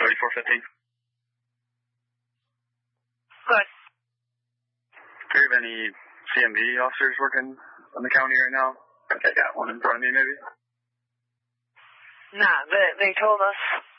3415. Good. Do you have any CMV officers working on the county right now? I think I got one in front of me, maybe. Nah, they told us